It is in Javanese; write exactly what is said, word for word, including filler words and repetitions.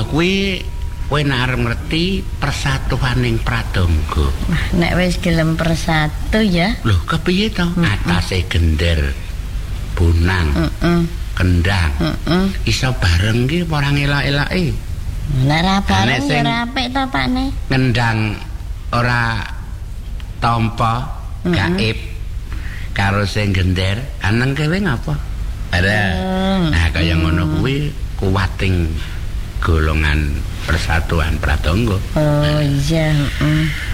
kuwi kowe nek arep ngerti persatuaning pradangga. Nah, nek wis gelem persatu ya. Lho, kepiye to? Mm -mm. Atase gender bonang. Heeh. Kendang. Heeh. Iso bareng ki ora ngelak-elake. Nek ra bareng ya ora apik to, Pakne. Kendang ora tampa gaib karo sing gender, aneng kowe ngapa? Ada. Nah, kaya ngono kuwi kuwating golongan persatuan pradangga. Oh iya, heeh.